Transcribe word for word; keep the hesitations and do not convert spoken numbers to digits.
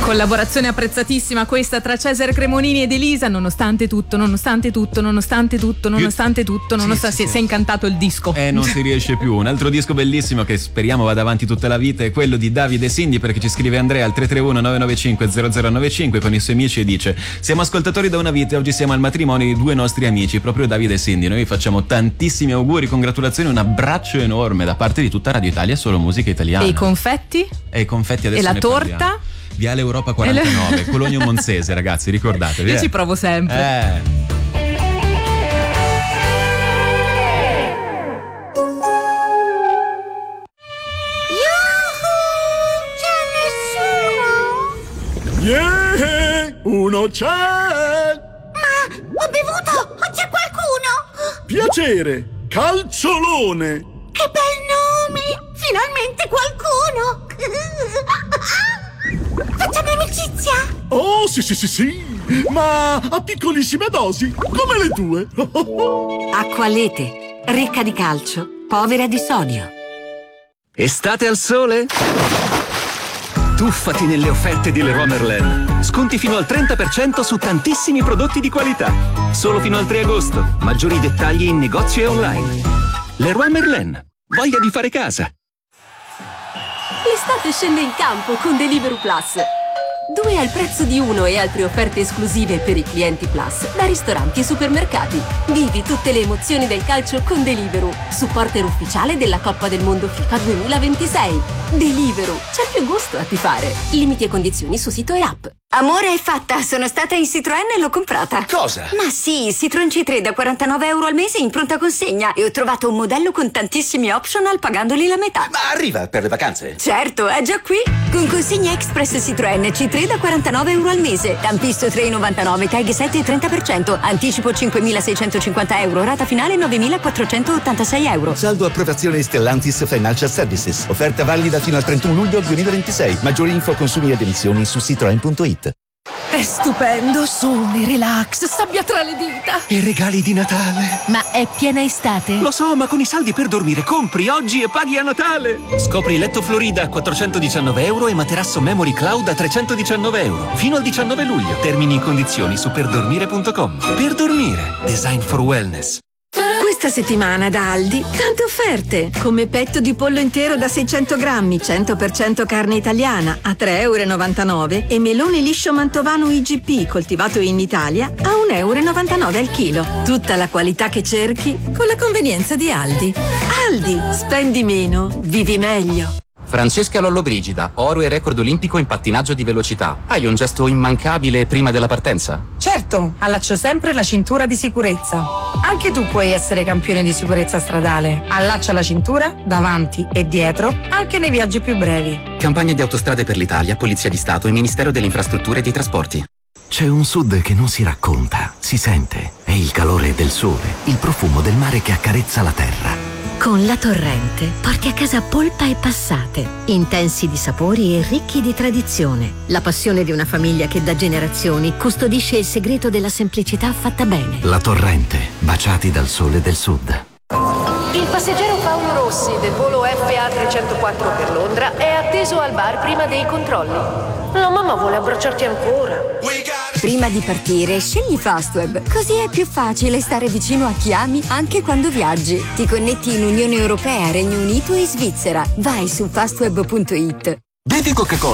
Collaborazione apprezzatissima questa tra Cesare Cremonini ed Elisa. Nonostante tutto, nonostante tutto, nonostante tutto, nonostante tutto, nonostante sì, sì, si, sì. si è incantato il disco. Eh, non si riesce più. Un altro disco bellissimo che speriamo vada avanti tutta la vita è quello di Davide Cindy, perché ci scrive Andrea al tre tre uno nove nove cinque zero zero nove cinque con i suoi amici e dice: siamo ascoltatori da una vita e oggi siamo al matrimonio di due nostri amici, proprio Davide Cindy. Noi vi facciamo tantissimi auguri, congratulazioni, un abbraccio enorme da parte di tutta Radio Italia, solo musica italiana. E i confetti? E i confetti adesso E la ne torta? parliamo. Viale Europa quarantanove, Cologno Monzese, ragazzi, ricordatevi. Io eh. ci provo sempre. Eh. Yeah, uno c'è! Ma ho bevuto! C'è qualcuno! Piacere, Calciolone! Che bel nome! Finalmente qualcuno! Facciamo amicizia! Oh, sì, sì, sì, sì! Ma a piccolissime dosi, come le tue! Acqualete, ricca di calcio, povera di sodio. Estate al sole? Tuffati nelle offerte di Leroy Merlin. Sconti fino al trenta per cento su tantissimi prodotti di qualità. Solo fino al tre agosto. Maggiori dettagli in negozio e online. Leroy Merlin. Voglia di fare casa. L'estate scende in campo con Deliveroo Plus. Due al prezzo di uno e altre offerte esclusive per i clienti Plus da ristoranti e supermercati. Vivi tutte le emozioni del calcio con Deliveroo, supporter ufficiale della Coppa del Mondo FIFA duemilaventisei. Deliveroo, c'è più gusto a tifare. Limiti e condizioni su sito e app. Amore, è fatta. Sono stata in Citroën e l'ho comprata. Cosa? Ma sì, Citroën C tre da quarantanove euro al mese in pronta consegna. E ho trovato un modello con tantissimi optional pagandoli la metà. Ma arriva per le vacanze? Certo, è già qui. Con consegna express Citroën C tre da quarantanove euro al mese. Tampisto tre virgola novantanove, tag sette e trenta per cento. Anticipo cinquemilaseicentocinquanta euro. Rata finale novemilaquattrocentottantasei euro. Saldo approvazione Stellantis Financial Services. Offerta valida fino al trentuno luglio duemilaventisei. Maggiori info, consumi ed emissioni su citroen punto it. È stupendo, sole, relax, sabbia tra le dita. E regali di Natale. Ma è piena estate? Lo so, ma con i saldi per dormire compri oggi e paghi a Natale. Scopri letto Florida a quattrocentodiciannove euro e materasso Memory Cloud a trecentodiciannove euro. Fino al diciannove luglio. Termini e condizioni su perdormire punto com. Per dormire. Design for wellness. Questa settimana da Aldi, tante offerte, come petto di pollo intero da seicento grammi, cento per cento carne italiana a tre virgola novantanove euro e melone liscio mantovano I G P coltivato in Italia a uno virgola novantanove euro al chilo. Tutta la qualità che cerchi con la convenienza di Aldi. Aldi, spendi meno, vivi meglio. Francesca Lollobrigida, oro e record olimpico in pattinaggio di velocità. Hai un gesto immancabile prima della partenza? Certo, allaccio sempre la cintura di sicurezza. Anche tu puoi essere campione di sicurezza stradale. Allaccia la cintura, davanti e dietro, anche nei viaggi più brevi. Campagna di Autostrade per l'Italia, Polizia di Stato e Ministero delle Infrastrutture e dei Trasporti. C'è un sud che non si racconta, si sente. È il calore del sole, il profumo del mare che accarezza la terra. Con La Torrente porti a casa polpa e passate, intensi di sapori e ricchi di tradizione. La passione di una famiglia che da generazioni custodisce il segreto della semplicità fatta bene. La Torrente, baciati dal sole del sud. Il passeggero Paolo Rossi del volo F A trecentoquattro per Londra è atteso al bar prima dei controlli. La mamma vuole abbracciarti ancora. Prima di partire, scegli Fastweb, così è più facile stare vicino a chi ami anche quando viaggi. Ti connetti in Unione Europea, Regno Unito e Svizzera. Vai su fastweb punto it. Bevi Coca-Cola